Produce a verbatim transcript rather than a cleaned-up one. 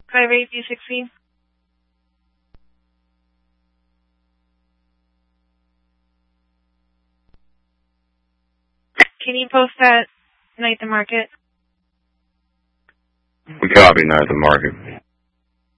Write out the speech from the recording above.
five eight B sixteen. Can you post that night the market? We copy night the market.